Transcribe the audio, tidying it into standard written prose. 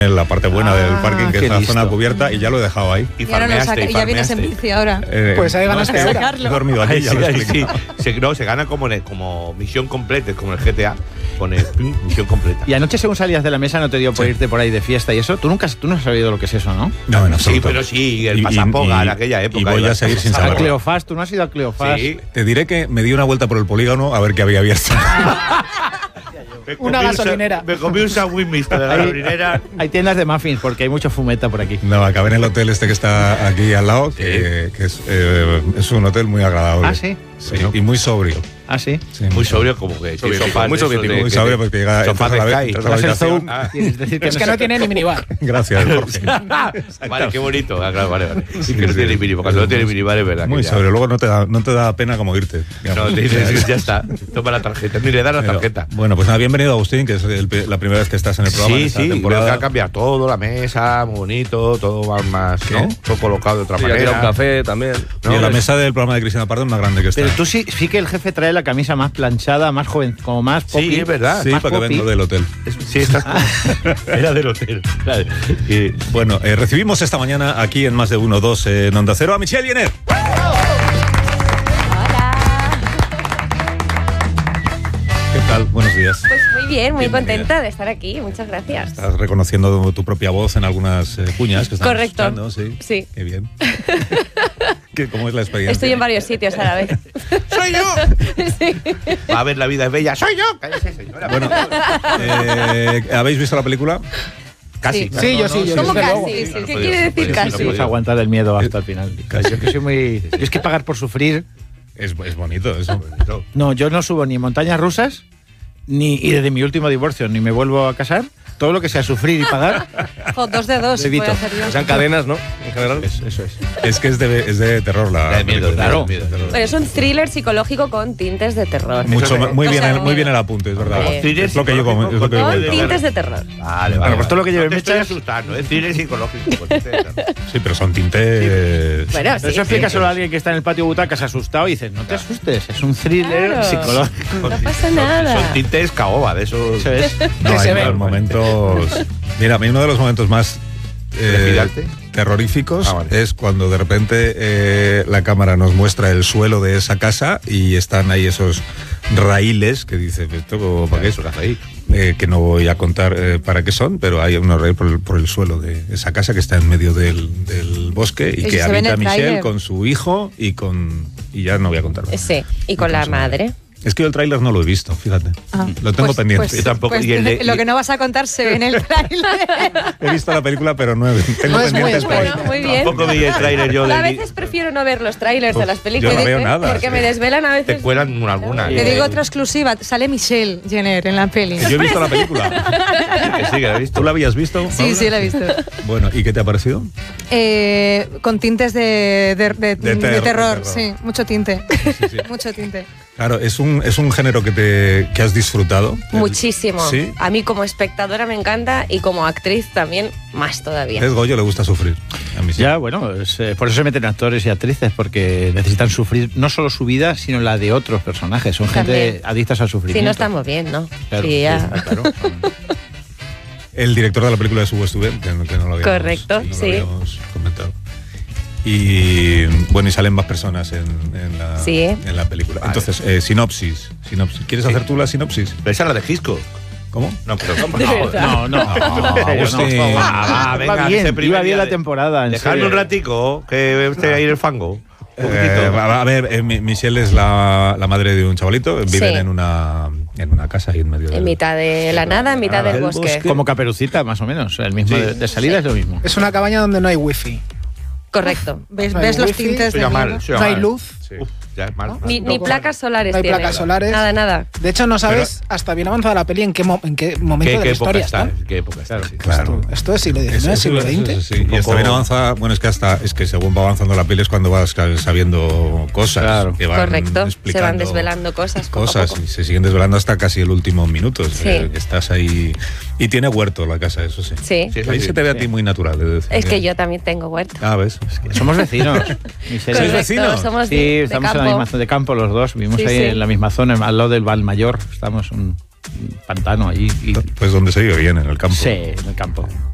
en la parte buena del parking, que es la zona cubierta, y ya lo he dejado ahí. Y ya vienes en bici ahora. Pues ahí ganaste ahora. He dormido aquí, ya lo he explicado. Se gana como misión completa, como el GTA. Pone misión completa. Y anoche, según salías de la mesa, no te dio por irte por ahí de fiesta y eso. Tú no has sabido lo que es eso, ¿no? No, en absoluto. Sí, pero sí, el pasapoga en aquella época. Y voy a seguir sin saberlo. ¿A Cleofás? ¿Tú no has ido a Cleofás? Sí. Te diré que me di una vuelta por el polígono a ver qué había abierto. Una gasolinera. Me comí un sándwich mixto de la gasolinera. Hay tiendas de muffins porque hay mucho fumeta por aquí. No, acabé en el hotel este que está aquí al lado, que es un hotel muy agradable. ¿Ah, sí? Sí, y muy sobrio. ¿Ah, sí? Sí, Muy sobrio, como que muy sobrio porque llega sofás de Sky. entras a la habitación. Es que no tiene ni minibar. Gracias, Jorge. Vale, qué bonito. Claro, vale. Sí que no tiene minibar. Cuando no tiene minibar es verdad. Muy sobrio. Luego no te da pena como irte. No, te dices, ya está. Toma la tarjeta. Ni le das la tarjeta. Bueno, pues nada, bienvenido, Agustín, que es la primera vez que estás en el programa. Sí, temporada. Creo que ha cambiado todo, la mesa, muy bonito, todo va más, ¿no? Todo colocado de otra manera. Un café también. Y la mesa del programa de Cristina Pardo es más grande que esta. Pero tú sí que el jefe trae la camisa más planchada, más joven, como más popi. Sí, es verdad. Sí, para que vengo del hotel. Sí, está. Era del hotel. Claro. Bueno, recibimos esta mañana aquí en Más de 1-2 en Onda Cero a Michelle Jenner. ¿Qué tal? Buenos días. Pues muy bien, muy Bienvenida. contenta de estar aquí. Muchas gracias. Estás reconociendo tu propia voz en algunas cuñas que estamos Correcto. escuchando, sí. Sí. Qué bien. ¿Cómo es la experiencia? Estoy en varios sitios a la vez. ¡Soy yo! Sí. Va a ver, la vida es bella. ¡Soy yo! Cállese, señora. Bueno, ¿habéis visto la película? Casi. Sí, yo sí. ¿Cómo desde luego. casi? Sí, ¿Qué no quiere decir podía, casi? no Vamos a aguantar el miedo hasta el final. Yo que soy muy... Es que pagar por sufrir... Es bonito eso. No, yo no subo ni montañas rusas, y desde mi último divorcio, ni me vuelvo a casar. Todo lo que sea sufrir y pagar... Jo, 2 de 2 voy Evito. a hacer yo. Sean cadenas, ¿no? En general. Eso es. Es que es de terror la De miedo, película. claro. Pero es un thriller psicológico con tintes de terror. Muy O sea, bien el apunte, es verdad. Sí. Es lo que yo como. Con tintes de terror. Vale. Bueno, pues todo lo que lleve no te estoy mechas- asustando, es cine psicológico. Sí, pero son tintes. Bueno, sí. Eso explica solo a alguien que está en el patio butacas asustado y dices, no te asustes, es un thriller Claro. psicológico. No pasa nada. Son tintes caoba, de esos. Eso es. No, se hay ve. unos momentos. Mira, a mí uno de los momentos más ¿Trepidante? terroríficos vale. es cuando de repente la cámara nos muestra el suelo de esa casa y están ahí esos raíles que dice, ¿esto para qué es? Que no voy a contar para qué son, pero hay unos raíles por el suelo de esa casa que está en medio del bosque y Eso que se ve en habita el Michelle tráiler. con su hijo y ya no voy a contar. Sí, y con la madre. Es que yo el tráiler no lo he visto, fíjate. Lo tengo pendiente. Yo tampoco. Pues Y el de- lo que no vas a contar se ve en el tráiler. He visto la película, pero no tengo No es muy pendientes. spoiler. Bueno, muy bien. Tampoco vi el tráiler yo A de. veces prefiero no ver los trailers de las películas. yo no veo nada, Porque sí. me desvelan a veces. Te cuelan alguna. Te digo otra exclusiva, sale Michelle Jenner en la peli. Yo he visto la película. Que sí, que la he visto. ¿Tú la habías visto? Sí, Paula? sí, la he visto. Bueno, ¿y qué te ha parecido? Con tintes de terror, terror. sí, mucho tinte. Sí. Mucho tinte. Claro, es un género que has disfrutado. Muchísimo. Sí. A mí como espectadora me encanta y como actriz también más todavía. Es Goyo, le gusta sufrir. A mí sí. Ya, bueno, por eso se meten actores y actrices, porque necesitan sufrir no solo su vida, sino la de otros personajes. Son gente También. adictas al sufrimiento. Si no estamos bien, ¿no? Claro, Sí, ya. claro. El director de la película es Hugo Estúben, que no lo habíamos, Correcto, no sí. lo habíamos comentado. Y bueno, y salen más personas en la película. Vale. Entonces, sinopsis. ¿Quieres hacer tú la sinopsis? Pero esa es la de Gisco. ¿Cómo? No, pero No, no. Agustín. venga, Iba ese bien, primer iba bien día la de- temporada. en Dejadme serio. un ratico, que esté ahí en el fango. Un poquitito. A ver, Michelle es la madre de un chavalito. Viven Sí. en una casa ahí en medio En mitad de la nada, en mitad del bosque. Como Caperucita, más o menos. El mismo Sí. de salida es lo mismo. Es una cabaña donde no hay wifi. Correcto. ¿Ves, No hay ves los wifi, tintes Soy de mal, miedo? soy No hay mal. luz. Uf, ya es mal. Ni placas solares No hay tiene. placas solares. Nada, nada. De hecho, no sabes hasta bien avanzada la peli en qué momento ¿Qué de la época historia está? está. ¿Qué época está? Sí. Claro. Esto es siglo XIX, siglo XX. Sí. Y hasta bien avanza, bueno, es que según va avanzando la peli es cuando vas sabiendo cosas. Claro. Que van Correcto. Se van explicando desvelando cosas. Poco a cosas poco. y se siguen desvelando hasta casi el último minuto. Sí. Estás ahí. Y tiene huerto la casa, eso sí. Sí. Sí, Ahí se te ve a ti muy natural. he de decir. Es que yo también tengo huerto. Ah, ¿ves? Somos vecinos. ¿Sois Correcto, vecinos? somos Sí, de estamos en campo. la misma zona de campo los dos. Vivimos Sí, ahí sí. en la misma zona, al lado del Valmayor. Estamos un pantano ahí. Pues donde se vive bien, en el campo. Sí, en el campo.